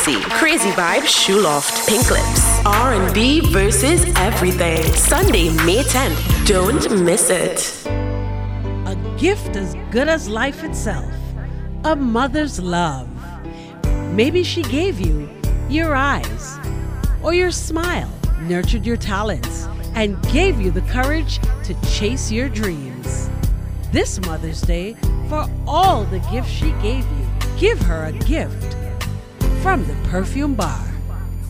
Crazy Vibe Shoe Loft, Pink Lips, R&B versus everything. Sunday, May 10th. Don't miss it. A gift as good as life itself. A mother's love. Maybe she gave you your eyes or your smile, nurtured your talents, and gave you the courage to chase your dreams. This Mother's Day, for all the gifts she gave you, give her a gift from the Perfume Bar.